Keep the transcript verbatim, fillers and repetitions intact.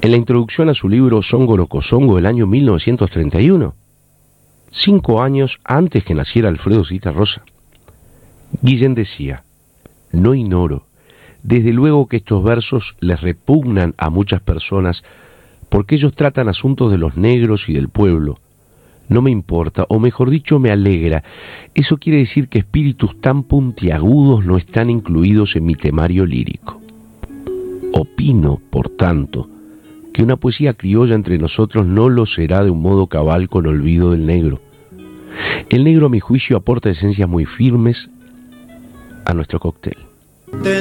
en la introducción a su libro Songo Locosongo del año mil novecientos treinta y uno, cinco años antes que naciera Alfredo Zitarrosa. Guillén decía: no ignoro, desde luego que estos versos les repugnan a muchas personas porque ellos tratan asuntos de los negros y del pueblo. No me importa, o mejor dicho, me alegra. Eso quiere decir que espíritus tan puntiagudos no están incluidos en mi temario lírico. Opino, por tanto, que una poesía criolla entre nosotros no lo será de un modo cabal con olvido del negro. El negro, a mi juicio, aporta esencias muy firmes a nuestro cóctel. Te